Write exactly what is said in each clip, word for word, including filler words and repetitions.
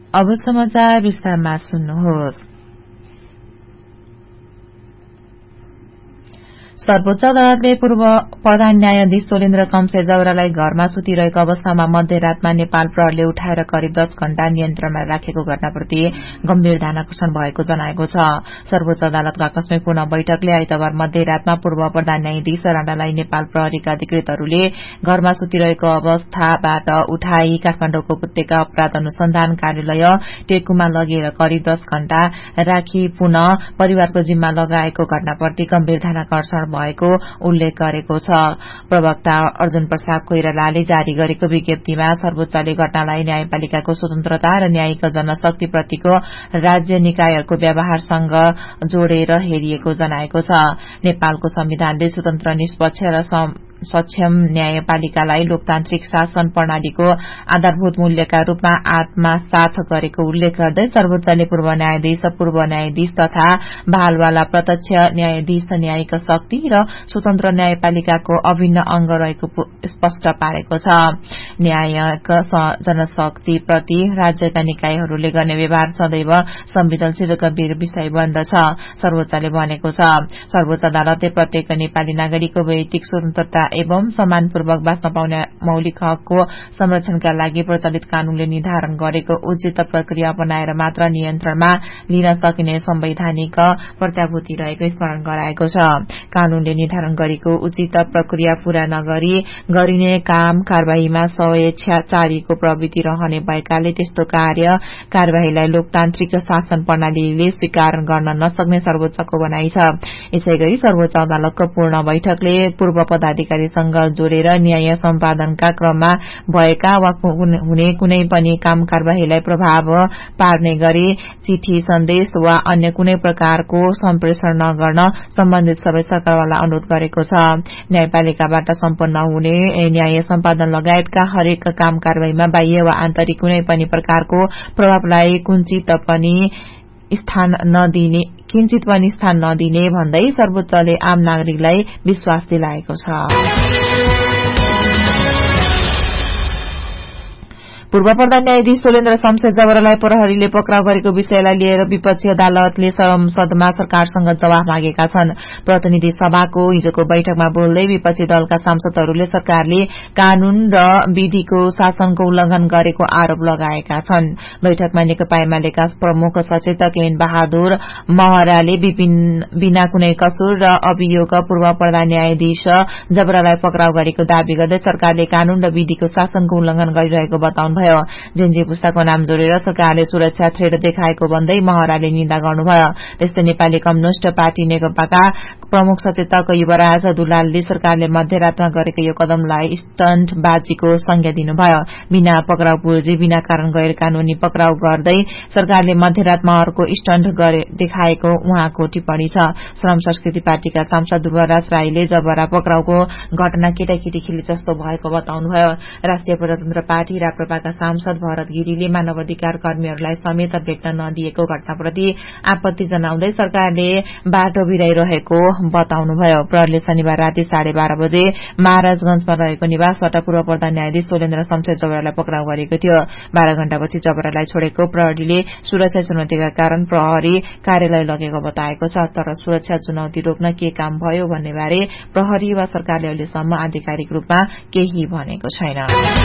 अब समाचार विस्तारमा सुन्नुहोस्। सर्वोच्च अदालतले पूर्व प्रधान न्यायाधीश सोलेन्द्र शमशेर जबरालाई घरमा सुतिरहेको अवस्थामा मध्यरातमा नेपाल प्रहरीले उठाएर करिब दस घण्टा नियन्त्रणमा राखेको घटनाप्रति गम्भीर ध्यानाकर्षण भएको जनाएको छ। सर्वोच्च अदालतको आकस्मिक पुनः बैठकले आइतबार मध्यरातमा पूर्व प्रधान न्यायाधीश राणालाई नेपाल प्रहरीका अधिकृतहरूले घरमा सुतिरहेको अवस्थाबाट उठाई काठमाडौँको उपत्यका अपराध अनुसन्धान कार्यालय टेकुमा लगेर करिब दस घण्टा राखी पुनः परिवारको जिम्मा लगाएको घटनाप्रति गम्भीर ध्यानाकर्षण भएको उल्लेख गरेको छ। प्रवक्ता अर्जुन प्रसाद कोइरालाले जारी गरेको विज्ञप्तिमा सर्वोच्चले घटनालाई न्यायपालिकाको स्वतन्त्रता र न्यायिक जनशक्तिप्रतिको राज्य निकायहरूको व्यवहारसँग जोडेर हेरिएको जनाएको छ। नेपालको संविधानले स्वतन्त्र निष्पक्ष र सक्षम न्यायपालिकालाई लोकतान्त्रिक शासन प्रणालीको आधारभूत मूल्यका रूपमा आत्मसात गरेको उल्लेख गर्दै सर्वोच्चले पूर्व न्यायाधीश पूर्व न्यायाधीश तथा बहालवाला प्रत्यक्ष न्यायाधीश न्यायिक शक्ति र स्वतन्त्र न्यायपालिकाको अभिन्न अंग रहेको स्पष्ट पारेको छ। न्यायिक जनशक्तिप्रति राज्यका निकायहरूले गर्ने व्यवहार सदैव संवेदनशील गम्भीर विषय बन्दछ, सर्वोच्चले भनेको छ। सर्वोच्च अदालतले प्रत्येक नेपाली नागरिकको वैयक्तिक स्वतन्त्रता एवं सम्मानपूर्वक बाँच्न पाउने मौलिक हकको संरक्षणका लागि प्रचलित कानूनले निर्धारण गरेको उचित प्रक्रिया अपनाएर मात्र नियन्त्रणमा लिन सकिने संवैधानिक प्रत्याभूति रहेको स्मरण गराएको छ। कानूनले निर्धारण गरेको उचित प्रक्रिया पूरा नगरी गरिने काम कार्यवाहीमा स्वेच्छाचारीको प्रवृत्ति रहने भएकाले त्यस्तो कार्य कार्यवाहीलाई लोकतान्त्रिक शासन प्रणालीले स्वीकार गर्न नसक्ने सर्वोच्चको भनाइ छ। यसैगरी सर्वोच्च अदालतको पूर्ण बैठकले पूर्व पदाधिकारी सँग जोडेर न्याय सम्पादनका क्रममा भएका वा हुने कुनै पनि काम कार्यवाहीलाई प्रभाव पार्ने गरी चिठी सन्देश वा अन्य कुनै प्रकारको सम्प्रेषण नगर्न सम्बन्धित सबै सरकारवाला अनुरोध गरेको छ। न्यायपालिकाबाट सम्पन्न हुने न्याय सम्पादन लगायतका हरेक काम कार्यवाहीमा बाह्य वा आन्तरिक कुनै पनि प्रकारको प्रभावलाई कुञ्चित पनि स्थान नदिने किंचित पनि स्थान नदिने भन्दै सर्वोच्चले आम नागरिकलाई विश्वास दिलाएको छ। पूर्व प्रधान न्यायाधीश सोलेन्द्र शमशेर जबरालाई प्रहरीले पक्राउ गरेको विषयलाई लिएर विपक्षी अदालतले संसदमा सरकारसँग जवाफ मागेका छन्। प्रतिनिधि सभाको हिजोको बैठकमा बोल्दै विपक्षी दलका सांसदहरूले सरकारले कानून र विधिको शासनको उल्लंघन गरेको आरोप लगाएका छन्। बैठकमा नेकपा एमालेका प्रमुख सचेतक एन बहादुर महराले बिना कुनै कसुर र अभियोग पूर्व प्रधान न्यायाधीश जबरालाई पक्राउ गरेको दावी गर्दै सरकारले कानून र विधिको शासनको उल्लंघन गरिरहेको बताउनु भयो। जेन्जी पुस्ताको नाम जोडेर सरकारले सुरक्षा थ्रेड देखाएको भन्दै महराले निन्दा गर्नुभयो। त्यस्तै नेपाली कम्युनिष्ट पार्टी नेकपाका प्रमुख सचेतक युवराज दुलालले सरकारले मध्यरातमा गरेको यो कदमलाई स्टन्टबाजीको संज्ञा दिनुभयो। बिना पक्राउ पुर्जी बिना कारण गैर कानूनी पक्राउ गर्दै सरकारले मध्यरातमा अर्को स्टन्ट देखाएको उहाँको टिप्पणी छ। श्रम संस्कृति पार्टीका सांसद युवराज राईले जबरा पक्राउको घटना केटाकेटी खेली जस्तो भएको बताउनुभयो। राष्ट्रिय प्रजातन्त्र पार्टी राप्रपाका सांसद भरत गिरीले मानवाधिकार कर्मीहरूलाई समेत भेट्न नदिएको घटनाप्रति आपत्ति जनाउँदै सरकारले बाटो बिराइरहेको बताउनुभयो। प्रहरीले शनिबार राति साढे बाह्र बजे महाराजगंजमा रहेको निवासबाट पूर्व प्रधान न्यायाधीश सोलेन्द्र शमशेर जबरालाई पक्राउ गरेको थियो। बाह्र घण्टापछि जबरालाई छोडेको प्रहरीले सुरक्षा चुनौतीका कारण प्रहरी कार्यालय लगेको बताएको छ। तर सुरक्षा चुनौती रोक्न के काम भयो भन्ने बारे प्रहरी वा सरकारले अहिलेसम्म आधिकारिक रूपमा केही भनेको छैन।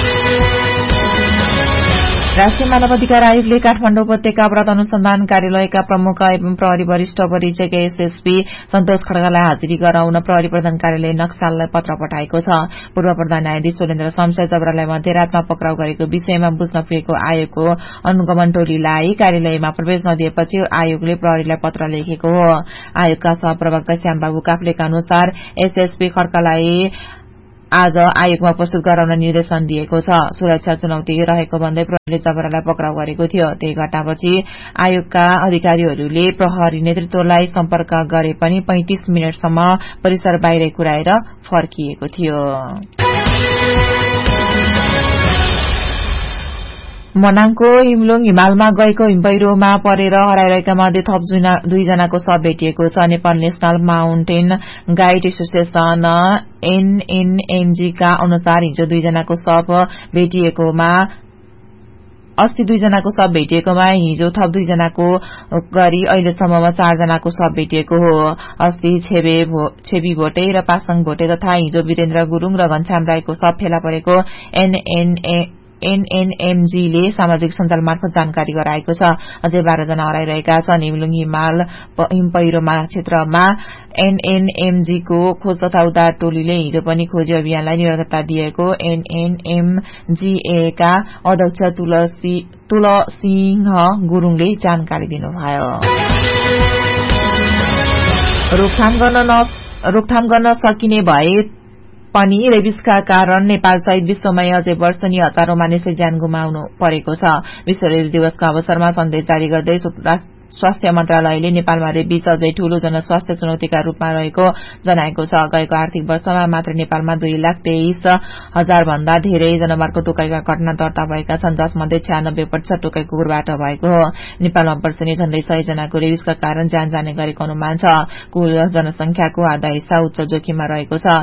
राष्ट्रिय मानवाधिकार आयोगले काठमाडौँ उपत्यका अपराध अनुसन्धान कार्यालयका प्रमुख एवं प्रहरी वरिष्ठ परीक्षक एसएसपी सन्तोष खड्कालाई हाजिरी गराउन प्रहरी प्रधान कार्यालय नक्साललाई पत्र पठाएको छ। पूर्व प्रधान न्यायाधीश सोलेन्द्र शमशेर जबरालाई मध्यरातमा पक्राउ गरेको विषयमा बुझ्न पुगेको आयोगको अनुगमन टोलीलाई कार्यालयमा प्रवेश नदिएपछि आयोगले प्रहरीलाई पत्र लेखेको हो। आयोगका सहप्रवक्ता श्यामबाबु काफ्लेका अनुसार एसएसपी खड्कालाई आज आयोगमा प्रस्तुत गराउन निर्देशन दिएको छ। सुरक्षा चुनौती रहेको भन्दै प्रहरीले जबरालाई पक्राउ गरेको थियो। त्यही घटनापछि आयोगका अधिकारीहरूले प्रहरी नेतृत्वलाई सम्पर्क गरे पनि पैंतीस मिनटसम्म परिसर बाहिर कुराएर फर्किएको थियो। मनाङको हिमलुङ हिमालमा गएको हिमपैह्रोमा परेर हराइरहेका मध्ये थप दुईजनाको शव भेटिएको छ। Nepal national mountain guide association एनएनएमजी का अनुसार हिजो दुईजनाको शव भेटिएकोमा अस्ति दुईजनाको शव भेटिएकोमा हिजो थप दुईजनाको गरी अहिलेसम्ममा चारजनाको शव भेटिएको हो। अस्ति छेबे छेबी भोटे र पासाङ भोटे तथा हिजो वीरेन्द्र गुरूङ र घनश्याम राईको शव फेला परेको एनएनए एनएनएमजीले सामाजिक सञ्जाल मार्फत जानकारी गराएको छ। अझै बाह्र जना हराइरहेका छन्। हिमलुङ हिमाल हिम पहिरोमा क्षेत्रमा एनएनएमजीको खोज तथा उद्धार टोलीले हिजो पनि खोजी अभियानलाई निरन्तरता दिएको एनएनएमजीएका अध्यक्ष तुलसी तुलसिंह गुरूङले जानकारी दिनुभयो। रोकथाम गर्न रोकथाम गर्न सकिने भए पनि रेबिसका कारण नेपाल सहित विश्वमै अझै वर्षनी हजारौं मानिसले ज्यान गुमाउनु परेको छ। विश्व रेबिस दिवसका अवसरमा सन्देश जारी गर्दै स्वास्थ्य मन्त्रालयले नेपालमा रेबिस अझै ठूलो जनस्वास्थ्य चुनौतीका रूपमा रहेको जनाएको छ। गएको आर्थिक वर्षमा मात्र नेपालमा दुई लाख तेइस हजार भन्दा धेरै जनावरको टोकाइका घटना दर्ता भएका छन्, जसमध्ये छ्यानब्बे प्रतिशत टोकाइ कुकुरबाट भएको हो। नेपालमा वर्षेनी झण्डै सय जनाको रेबिसका कारण ज्यान जाने गरेको अनुमान छ। कुल जनसंख्याको आधा हिस्सा उच्च जोखिममा रहेको छ।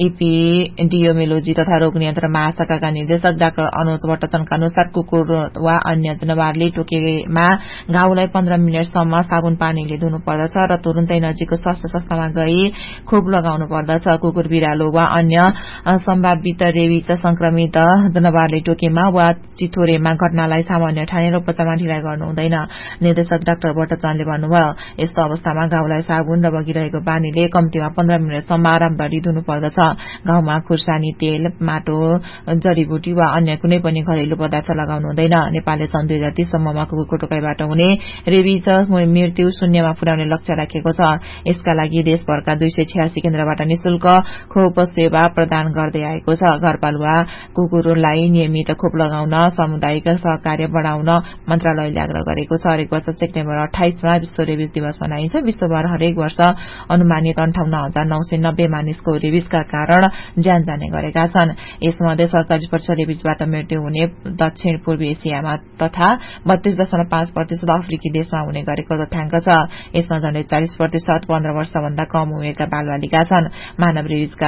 एपिडियोमेलोजी तथा रोग नियन्त्रण महाशाखाका निर्देशक डाक्टर अनुज भट्टचनका अनुसार कुकुर वा अन्य जनावरले टोकेमा घाउलाई पन्ध्र मिनट सम्म साबुन पानीले धुनु पर्दछ र तुरुन्तै नजिकको स्वास्थ्य संस्थामा गई खोप लगाउनु पर्दछ। कुकुर, बिरालो वा अन्य सम्भावित रेबिस संक्रमित जनावरले टोकेमा वा चिथोरेमा घटनालाई सामान्य ठानेर उपचारमा ढिलाइ गर्नु हुँदैन। निर्देशक डाक्टर भट्टचनले भन्नुभयो, यस्तो अवस्थामा घाउलाई साबुन र बगिरहेको पानीले कम्तीमा पन्ध्र मिनटसम्म आरामदारी धुनु पर्दछ। घाउमा खुर्सानी तेल, माटो, जडीबुटी वा अन्य कुनै पनि घरेलु पदार्थ लगाउनु हुँदैन। नेपालले सन् दुई हजार तीस सम्ममा कुकुरको टोकाइबाट हुने रेबिस मृत्यु शून्यमा पुर्याउने लक्ष्य राखेको छ। यसका लागि देशभरका दुई सय छयासी केन्द्रबाट निशुल्क खोप सेवा प्रदान गर्दै आएको छ। घरपालुवा कुकुरलाई नियमित खोप लगाउन सामुदायिक सहकार्य बढ़ाउन मन्त्रालयले आग्रह गरेको छ। हरेक वर्ष सेप्टेम्बर अठाइसमा विश्व रेबिस दिवस मनाइन्छ। विश्वभर हरेक वर्ष अनुमानित अन्ठाउन्न हजार नौ सय नब्बे मानिसको रेबिसका कारण ज्यान जाने गरेका छन्। यसमध्ये सडचालिस प्रतिशत रेबिसबाट मृत्यु हुने दक्षिण पूर्वी एसियामा तथा बत्तीस दशमलव पाँच प्रतिशत अफ्रिकी देशमा हुने गरेको तथ्याङ्क छ। यसमा झण्डै चालिस प्रतिशत पन्ध्र वर्षभन्दा कम उमेरका बालबालिका छन्। मानव रेबिसका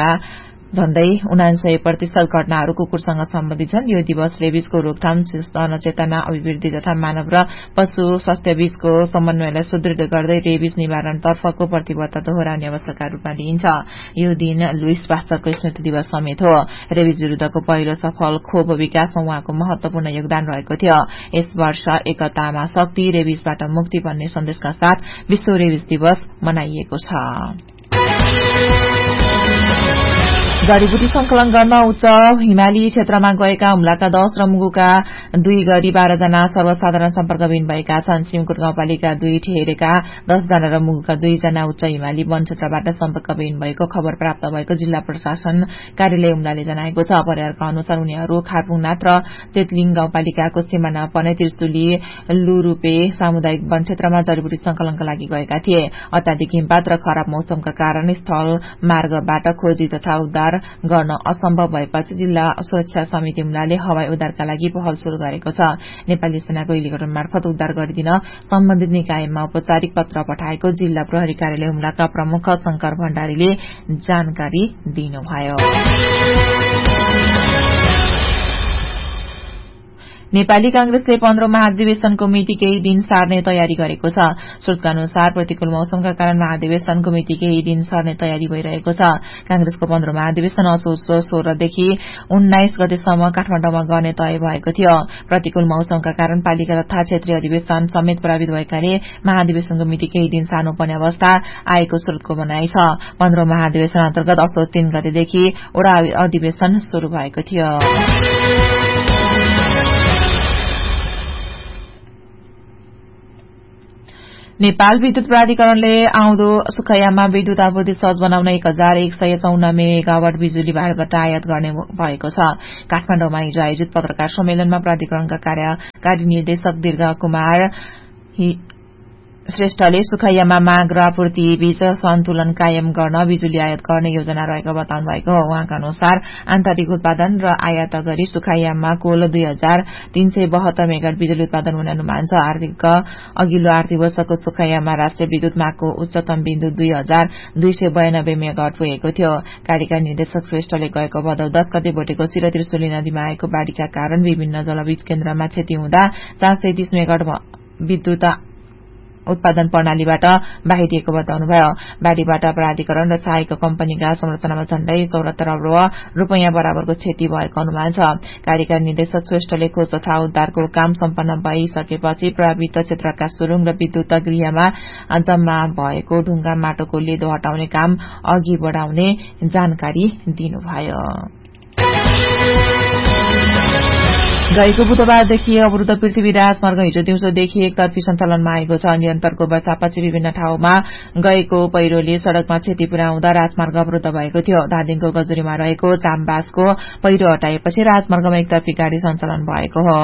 झण्डै उनान्सय प्रतिशत घटनाहरू कुकुरसँग सम्बन्धित छन्। यो दिवस रेबिसको रोकथाम, जनचेतना अभिवृद्धि तथा मानव र पशु स्वास्थ्य बीचको समन्वयलाई सुदृढ गर्दै रेबिस निवारणतर्फको प्रतिबद्धता दोहोर्याउने अवसरका रूपमा लिइन्छ। यो दिन लुइस पास्चरको स्मृति दिवस समेत हो। रेबिस विरूद्धको पहिलो सफल खोप विकासमा उहाँको महत्वपूर्ण योगदान रहेको थियो। यस वर्ष एकतामा शक्ति, रेबिसबाट मुक्ति भन्ने सन्देशका साथ विश्व रेबिस दिवस मनाइएको छ। जडीबुटी संकलन गर्न उच्च हिमाली क्षेत्रमा गएका हुम्लाका दश र मुगुका दुई गरी बाह्र जना सर्वसाधारण सम्पर्कविहीन भएका छन्। सिमकुट गाउँपालिका दुई ठेरेका दस जना र मुगुका दुईजना उच्च हिमाली वन क्षेत्रबाट सम्पर्कविहीन भएको खबर प्राप्त भएको जिल्ला प्रशासन कार्यालय हुम्लाले जनाएको छ। परिवारका अनुसार उनीहरू खारपुङनाथ र चेतलिङ गाउँपालिकाको सीमाना पर्ने त्रिशुली लुरूपे सामुदायिक वन क्षेत्रमा जडीबुटी संकलनका लागि गएका थिए। अत्याधिक हिमपात र खराब मौसमका कारण स्थल मार्गबाट खोजी तथा उद्धार गर्न असम्भव भएपछि जिल्ला सुरक्षा समिति हुम्लाले हवाई उद्धारका लागि पहल शुरू गरेको छ। नेपाली सेनाको हेलिकप्टर मार्फत उद्धार गरिदिन सम्बन्धित निकायमा औपचारिक पत्र पठाएको जिल्ला प्रहरी कार्यालय हुम्लाका प्रमुख शंकर भण्डारीले जानकारी दिनुभयो। नेपाली कांग्रेसले पन्ध्रौं महाधिवेशनको मिति केही दिन सार्ने तयारी गरेको छ। सूत्रका अनुसार प्रतिकूल मौसमका कारण महाधिवेशनको मिति केही दिन सर्ने तयारी भइरहेको छ। कांग्रेसको पन्ध्रौं महाधिवेशन असोज सोह्रदेखि उन्नाइस गतेसम्म काठमाडौँमा गर्ने तय भएको थियो। प्रतिकूल मौसमका कारण पालिका तथा क्षेत्रीय अधिवेशन समेत प्रभावित भएकाले महाधिवेशनको मिति केही दिन सार्नुपर्ने अवस्था आएको सूत्रको भनाइ छ। पन्ध्रौं महाधिवेशन अन्तर्गत असोज तीन गतेदेखि वडा अधिवेशन शुरू भएको थियो। नेपाल विद्युत प्राधिकरणले आउँदो सुखैयामा विद्युत आपूर्ति सहज बनाउन एक हजार एक सय चौन मेगावाट बिजुली भारतबाट आयात गर्ने भएको छ। काठमाडौँमा हिजो आयोजित पत्रकार सम्मेलनमा प्राधिकरणका कार्यकारी निर्देशक दीर्घ कुमार श्रेष्ठले सुखैयामा माग र आपूर्ति बीच सन्तुलन कायम गर्न बिजुली आयात गर्ने योजना रहेको बताउनु भएको हो। उहाँका अनुसार आन्तरिक उत्पादन र आयात गरी सुखैयामा कुल दुई हजार तीन सय बहत्तर मेगावाट बिजुली उत्पादन हुने अनुमान छ। आर्थिक अघिल्लो आर्थिक वर्षको सुखैयामा राष्ट्रिय विद्युत मागको उच्चतम बिन्दु दुई हजार दुई सय बयानब्बे मेगावाट पुगेको थियो। कार्यकारी निर्देशक श्रेष्ठले गएको भदौ दस गते बोटेको सिर त्रिशुली नदीमा आएको बाढ़ीका कारण विभिन्न जलविद्युत केन्द्रमा क्षति हुँदा चार सय तीस मेगावाट विद्युत उत्पादन प्रणालीबाट बाहिरिएको बताउनुभयो। बाढ़ीबाट प्राधिकरण र सहायक कम्पनीका संरचनामा झण्डै चौरात्तर अरब रूपियाँ बराबरको क्षति भएको अनुमान छ। कार्यकारी निर्देशक श्रेष्ठले खोज तथा उद्धारको काम सम्पन्न भइसकेपछि प्रभावित क्षेत्रका सुरुङ र विद्युत गृहमा जम्मा भएको ढुङ्गा माटोको लेदो हटाउने काम अघि बढ़ाउने जानकारी दिनुभयो। गएको बुधबारदेखि अवरुद्ध पृथ्वी राजमार्ग हिजो दिउँसोदेखि एकतर्फी सञ्चालनमा आएको छ। निरन्तरको वर्षापछि विभिन्न ठाउँमा गएको पहिरोले सड़कमा क्षति पुर्याउँदा राजमार्ग अवरुद्ध भएको थियो। धादिङको गजुरीमा रहेको चाम्बासको पहिरो हटाएपछि राजमार्गमा एकतर्फी गाड़ी सञ्चालन भएको हो।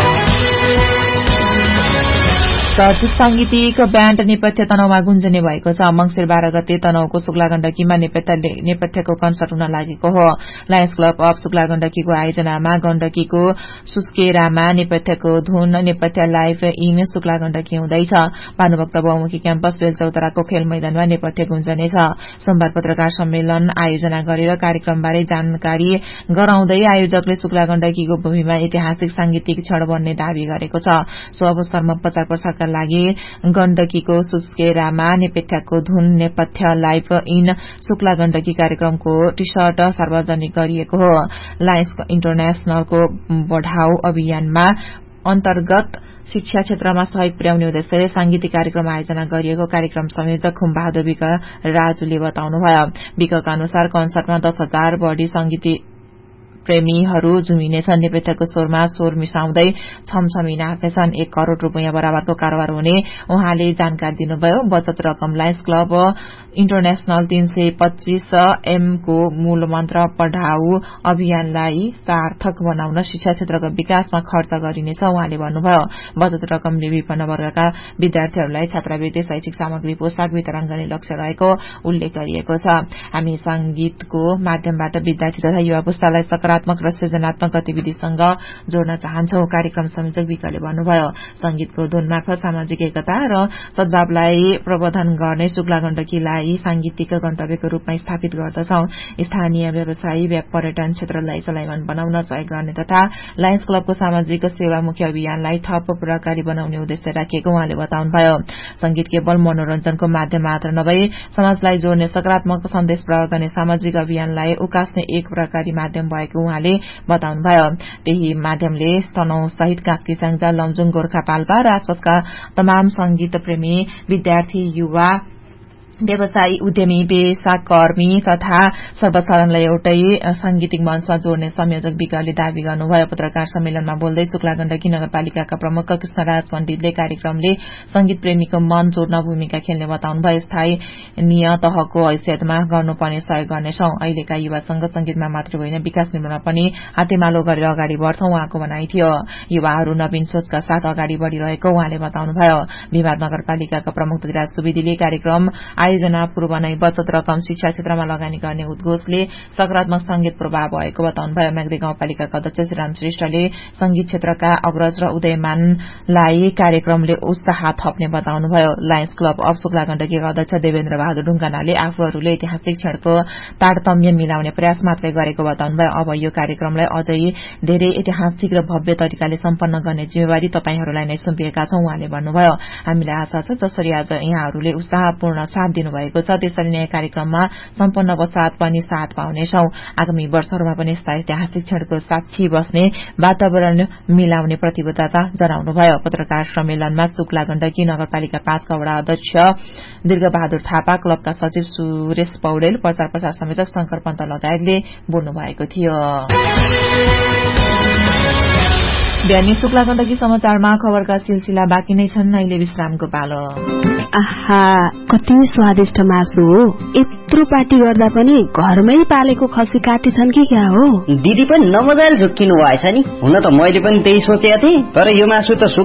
चर्चित सांगीतिक ब्याण्ड नेपथ्य तनहुमा गुन्जने भएको छ। मंसिर बाह्र गते तनहुको शुक्ला गण्डकीमा नेपथ्यको कन्सर्ट हुन लागेको हो। लायन्स क्लब अफ शुक्ला गण्डकीको आयोजनामा गण्डकीको सुस्केरामा नेपथ्यको धुन नेपथ्य लाइभ इन शुक्ला गण्डकी हुँदैछ। भानुभक्त बहुमुखी क्याम्पस बेलचौतराको खेल मैदानमा नेपथ्य गुन्जनेछ। सोमबार पत्रकार सम्मेलन आयोजना गरेर कार्यक्रमबारे जानकारी गराउँदै आयोजकले शुक्ला गण्डकीको भूमिमा ऐतिहासिक सांगीतिक क्षण बन्ने दावी गरेको छ। सो अवसरमा प्रचार प्रसार लागि गण्डकीको सुस्केरामा नेपथ्यको धुन नेपथ्य लाइभ इन शुक्ला गण्डकी कार्यक्रमको टी शर्ट सार्वजनिक गरिएको हो। लायन्स इन्टरनेशनलको बढ़ाउ अभियानमा अन्तर्गत शिक्षा क्षेत्रमा सहयोग पुर्याउने उद्देश्यले सांगीतिक कार्यक्रम आयोजना गरिएको कार्यक्रम संयोजक खुम्बहादुर विक राजुले बताउनुभयो। विकका अनुसार कन्सर्टमा दस हजार बढ़ी संगीत प्रेमीहरू झुमिनेछन्। नेपथ्यको स्वरमा स्वर मिसाउँदै छमछमी नाच्नेछन्। एक करोड़ रूपियाँ बराबरको कारोबार हुने उहाँले जानकारी दिनुभयो। बचत रकम लायन्स क्लब इन्टरनेशनल तीन सय पच्चीस एम को मूल मन्त्र पढ़ाउ अभियानलाई सार्थक बनाउन शिक्षा क्षेत्रको विकासमा खर्च गरिनेछ उहाँले भन्नुभयो। बचत रकमले विपन्न वर्गका विद्यार्थीहरूलाई छात्रवृत्ति शैक्षिक सामग्री पोशाक वितरण गर्ने लक्ष्य रहेको उल्लेख गरिएको छ। हामी संगीतको माध्यमबाट विद्यार्थी तथा युवा पुस्तालाई सकारात्मक र सृजनात्मक गतिविधिसँग जोड्न चाहन्छौं कार्यक्रम संयोजक विकले भन्नुभयो। संगीतको धुन मार्फत सामाजिक एकता र सद्भावलाई प्रवर्धन गर्ने शुक्ला गण्डकीलाई सांगीतिक गन्तव्यको रूपमा स्थापित गर्दछौं। स्थानीय व्यवसायी पर्यटन क्षेत्रलाई चलायमान बनाउन सहयोग गर्ने तथा लायन्स क्लबको सामाजिक सेवामुखी अभियानलाई थप प्रभावकारी बनाउने उद्देश्य राखिएको उहाँले बताउनुभयो। संगीत केवल मनोरञ्जनको माध्यम मात्र नभई समाजलाई जोड्ने सकारात्मक सन्देश प्रदान गर्ने सामाजिक अभियानलाई उकास्ने एक प्रकारकारी माध्यम भएको उहाँले बताउनुभयो। त्यही माध्यमले तनहुँ सहित कास्की स्याङ्जा लमजुङ गोर्खा पाल्पा र आसपासका तमाम संगीत प्रेमी विद्यार्थी युवा व्यवसायी उद्यमी पेशाकर्मी तथा सर्वसाधारणलाई एउटै सांगीतिक मञ्चमा जोड्ने संयोजक विकले दावी गर्नुभयो। पत्रकार सम्मेलनमा बोल्दै शुक्ला गण्डकी नगरपालिकाका प्रमुख कृष्णराज पण्डितले कार्यक्रमले संगीत प्रेमीको मन जोड्न भूमिका खेल्ने बताउनुभयो। स्थानीय तहको हैसियतमा गर्नुपर्ने सहयोग गर्नेछौं। अहिलेका युवासँग संगीतमा मात्र होइन विकास निर्माणमा पनि हातेमालो गरेर अगाडि बढ़छौं उहाँको भनाइ थियो। युवाहरू नवीन सोचका साथ अगाडि बढ़िरहेको उहाँले बताउनुभयो। विवाद नगरपालिकाका प्रमुख धीराज सुवेदीले कार्यक्रम आयोजना पूर्व नै बचत रकम शिक्षा क्षेत्रमा लगानी गर्ने उद्घोषले सकारात्मक संगीत प्रभाव भएको बताउनुभयो। म्याग्दी गाउँपालिकाका अध्यक्ष श्रीराम श्रेष्ठले संगीत क्षेत्रका अग्रज र उदयमानलाई कार्यक्रमले उत्साह थप्ने बताउनुभयो। लायन्स क्लब अफ शुक्ला गण्डकीका अध्यक्ष देवेन्द्र बहादुर ढुङ्गानाले आफूहरूले ऐतिहासिक क्षणको तारतम्य मिलाउने प्रयास मात्रै गरेको बताउनुभयो। अब यो कार्यक्रमलाई अझै धेरै ऐतिहासिक र भव्य तरिकाले सम्पन्न गर्ने जिम्मेवारी तपाईहरूलाई नै सुम्पिएका छौं उहाँले भन्नुभयो। हामीलाई आशा छ जसरी आज यहाँहरूले उत्साहपूर्ण साथ दिनुभएको छ त्यसरी नै कार्यक्रममा सम्पन्न पश्चात पनि साथ पाउनेछौं। आगामी वर्षहरूमा पनि यस्ता ऐतिहासिक क्षणको साक्षी बस्ने वातावरण मिलाउने प्रतिबद्धता जनाउनुभयो। पत्रकार सम्मेलनमा शुक्ला गण्डकी नगरपालिका पाँचका वडा अध्यक्ष दीर्घबहादुर थापा क्लबका सचिव सुरेश पौडेल प्रचार प्रसार संयोजक शंकर पन्त लगायतले बोल्नु भएको थियो। बिहानी शुक्ला गण्डकी समाचारमा खबरका सिलसिला बाँकी नै छन्। अहिले विश्रामको पालो। आहा कति स्वादिष्ट मासु हो। यत्रो पार्टी गर्दा पनि घरमै पालेको खसी काटेछन् कि क्या हो? दिदी पनि नमजाले झुक्किनु भएछ नि। हुन त मैले पनि त्यही सोचेको थिएँ तर यो मासु त